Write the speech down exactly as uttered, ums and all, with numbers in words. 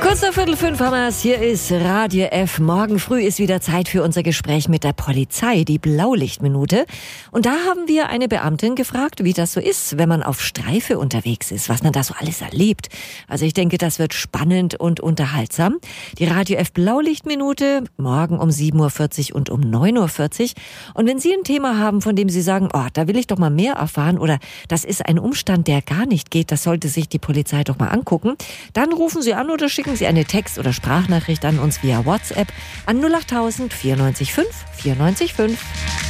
Kurz nach Viertel fünf haben wir's. Hier ist Radio F. Morgen früh ist wieder Zeit für unser Gespräch mit der Polizei, die Blaulichtminute. Und da haben wir eine Beamtin gefragt, wie das so ist, wenn man auf Streife unterwegs ist, was man da so alles erlebt. Also ich denke, das wird spannend und unterhaltsam. Die Radio F Blaulichtminute, morgen um sieben Uhr vierzig und um neun Uhr vierzig. Und wenn Sie ein Thema haben, von dem Sie sagen, oh, da will ich doch mal mehr erfahren oder das ist ein Umstand, der gar nicht geht, das sollte sich die Polizei doch mal angucken, dann rufen Sie an oder schicken Sie eine Text- oder Sprachnachricht an uns via WhatsApp an null acht tausend vierundneunzig fünf vierundneunzig fünf.